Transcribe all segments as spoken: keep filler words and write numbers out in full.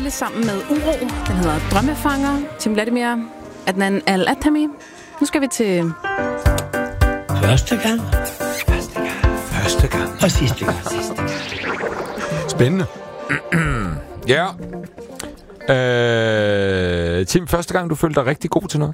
spille sammen med Uro. Den hedder Drømmefanger. Tim Vladimir, Adnan Al-Attami. Nu skal vi til... Første gang. Første gang. Første gang. Og sidste gang. Spændende. Ja. Øh, Tim, første gang, du følte dig rigtig god til noget?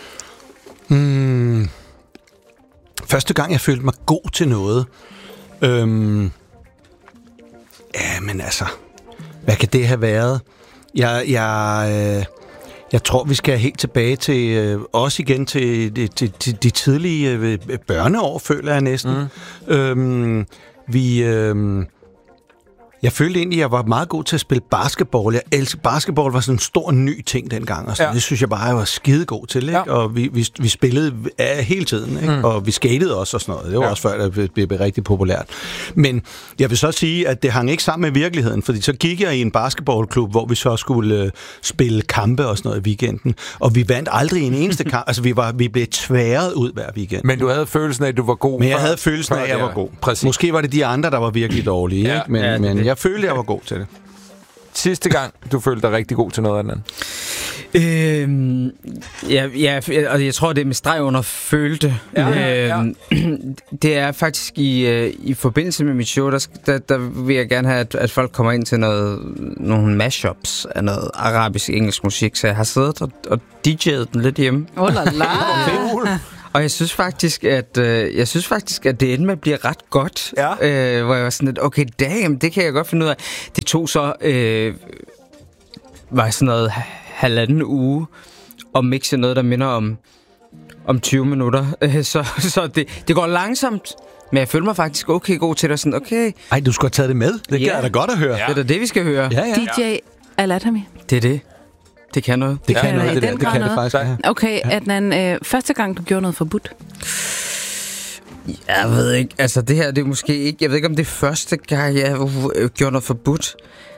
Hmm. Første gang, jeg følte mig god til noget. Øhm. Ja, men altså... Hvad kan det have været? Jeg... jeg øh Jeg tror, vi skal helt tilbage til, øh, også igen til de, til, til de tidlige øh, børneår, føler jeg næsten. Mm. Øhm, vi, øh, jeg følte egentlig, at jeg var meget god til at spille basketball. Jeg elsker basketball, var sådan en stor ny ting dengang, og så, ja. Det synes jeg bare, jeg var skide god til, ikke? Ja. Og vi, vi, vi spillede ja, hele tiden, ikke? Mm. Og vi skatede også og sådan noget. Det var ja. også før, det blev rigtig populært. Men jeg vil så sige, at det hang ikke sammen med virkeligheden, fordi så gik jeg i en basketballklub, hvor vi så skulle øh, spille kampe og sådan noget i weekenden, og vi vandt aldrig en eneste kamp. Altså, vi, var, vi blev tværet ud hver weekend. Men du havde følelsen af, at du var god? Men jeg havde følelsen af, at jeg var god. Præcis. Måske var det de andre, der var virkelig dårlige, ja. Ikke? Men, ja, men jeg følte, jeg var god til det. Sidste gang, du følte dig rigtig god til noget af den øhm, ja, ja, og jeg tror, det er med streg under følte. Ja, ja, øhm, ja. Det er faktisk i, øh, i forbindelse med mit show, der, der, der vil jeg gerne have, at, at folk kommer ind til noget, nogle mashups af noget arabisk-engelsk musik, så jeg har siddet og, og D J'et den lidt hjemme. Oh la la! Og jeg synes faktisk, at øh, jeg synes faktisk, at det endte med at blive ret godt. Ja. Øh, hvor jeg var sådan lidt, okay, damn, det kan jeg godt finde ud af. Det tog så øh, var sådan noget halvanden uge og mixe noget, der minder om om tyve minutter. Øh, så så det, det går langsomt. Men jeg føler mig faktisk okay god til det. Sådan, okay. Ej, du skulle have taget det med. Det yeah. er da godt at høre. Ja. Det er da det, vi skal høre. Ja, ja. D J Al-Attami. Det er det. Det kan noget. Det kan ja, noget, det, der. det kan noget. det faktisk. Ja. Okay, Adnan, øh, første gang du gjorde noget forbudt? Jeg ved ikke, altså det her, det er måske ikke, jeg ved ikke om det er første gang, jeg øh, gjorde noget forbudt.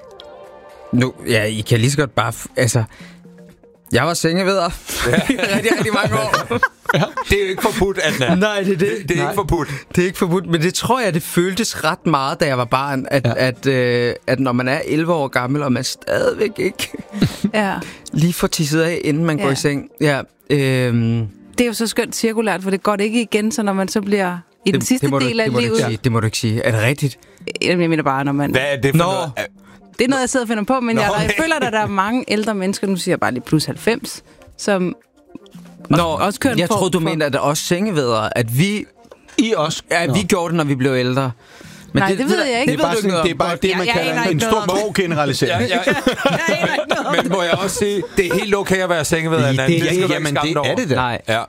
Nu, ja, I kan lige så godt bare, altså, jeg var sengeveder ja. rigtig, rigtig mange år. Ja. Det er jo ikke forbudt, Adnan. Nej, det er det. Det, det er Nej. ikke forbudt. Det er ikke forbudt, men det tror jeg, det føltes ret meget, da jeg var barn, at, ja. at, øh, at når man er elleve år gammel, og man stadigvæk ikke ja. lige får tisset af, inden man ja. går i seng. Ja, øhm. Det er jo så skønt cirkulært, for det går det ikke igen, så når man så bliver i den det, sidste det del du, af det livet. Sige, det må du ikke sige. Er det rigtigt? Jeg mener bare, når man... Hvad er det for Nå. noget? Det er noget, jeg sidder og finder på, men Nå, jeg, jeg føler, at der er mange ældre mennesker, nu siger jeg bare lige plus halvfems, som Nå, også, også kører jeg for, troede, du for... mener, at der også sengevedere, at vi... I også? Ja, vi gjorde det, når vi blev ældre. Men Nej, det, det ved jeg ikke. Det er bare, sådan, det, er bare det, man jeg, jeg kalder en, en stor boggeneralisering. Ja, ja. men, men må jeg også sige, det er helt okay at være sengeveder. Det, det, det, det, jamen, det er det da. Nej. Ja.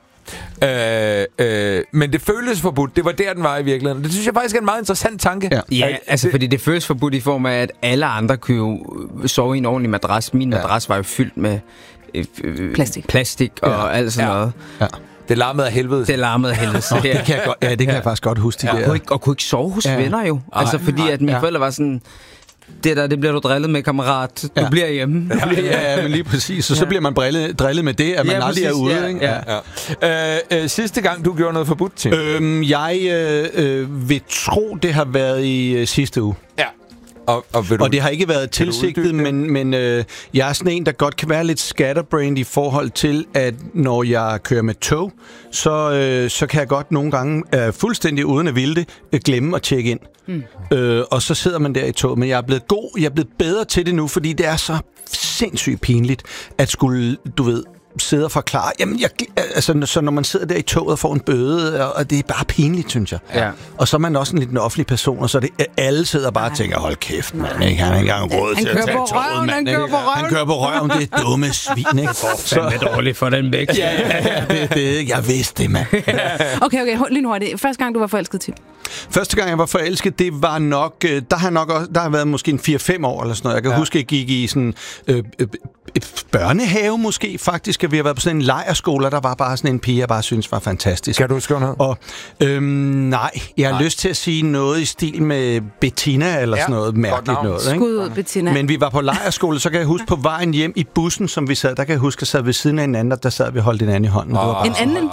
Øh, øh, men det føltes forbudt. Det var der, den var i virkeligheden. Det synes jeg faktisk er en meget interessant tanke. Ja, ja altså fordi det føles forbudt i form af, at alle andre kunne jo sove i en ordentlig madras. Min ja. madras var jo fyldt med øh, øh, plastik, plastik og ja. alt sådan ja. noget. Ja. Det larmede af helvede. Det larmede af helvede. oh, det kan jeg godt, ja, det kan ja. jeg faktisk godt huske. Ja. Og, kunne ikke, og kunne ikke sove hos ja. venner jo. Ej, altså fordi at mine ja. forældre var sådan... Det der, det bliver du drillet med, kammerat. Du ja. bliver hjemme. Du bliver, ja, ja, men lige præcis. Så, ja. så bliver man drillet, drillet med det, at man ja, aldrig er ude. Ja, ikke? Ja. Ja. Øh, øh, sidste gang, du gjorde noget forbudt, Tim? Øhm, jeg øh, øh, vil tro, det har været i øh, sidste uge. Ja. Og, og, du, og det har ikke været tilsigtet, men, men øh, jeg er sådan en, der godt kan være lidt scatterbrained i forhold til, at når jeg kører med tog, så, øh, så kan jeg godt nogle gange øh, fuldstændig uden at ville det, øh, glemme at tjekke ind. Mm. Øh, og så sidder man der i toget. Men jeg er blevet god, jeg er blevet bedre til det nu, fordi det er så sindssygt pinligt, at skulle, du ved, sidde og forklare. Jamen, jeg, altså, så når man sidder der i toget og får en bøde, og det er bare pinligt, synes jeg. Ja. Og så er man også en lidt offentlig person, og så er det, alle sidder bare og tænker, hold kæft, mand, ikke? Han har ikke engang råd til at tage toget, mand. Han kører på røven. Han kører på røven, det er dumme svin, ikke? Så er det dårligt for den væk. Ja, ja, ja, det, det, jeg vidste det, mand. Okay, okay, lige nu hurtigt. Første gang, du var forelsket, Tim? Første gang, jeg var forelsket, det var nok... Der har nok også, der har været måske en fire fem år eller sådan noget. Jeg kan ja. huske, jeg gik i sådan... Øh, øh, børnehave måske faktisk, at vi har været på sådan en lejrskole, der var bare sådan en pige, jeg bare synes var fantastisk. Kan du huske noget? Og øhm, nej, jeg har nej. lyst til at sige noget i stil med Bettina eller ja. sådan noget mærkeligt noget. Ikke? Skud Bettina. Men vi var på lejrskole, så kan jeg huske på vejen hjem i bussen, som vi sad, der kan jeg huske, at jeg sad ved siden af en anden, der sad vi holdt en anden i hånden. Oh. En anden end Bettina?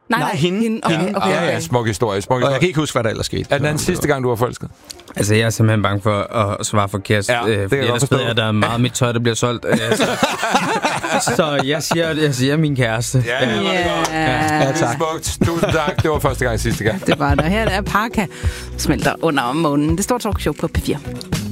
Nej, Nej, nej, hende. hende. Okay, Hende. okay, Ja, okay. ja, smuk historie, smuk Og historie. jeg kan ikke huske, hvad der ellers skete. Er den anden sidste gang, du var forelsket? Altså, jeg er simpelthen bange for at svare forkert, Ja, det øh, kan fordi jeg godt ellers forstå. ved jeg, at der er meget af mit tøj, der bliver solgt. Øh, så, så jeg siger, jeg siger min kæreste. Ja, ja, Ja, Ja, tak. smukt. Tusind tak. Det var første gang sidste gang. det var der. Her er Parka smelter under månen. Det står talkshow på P fire.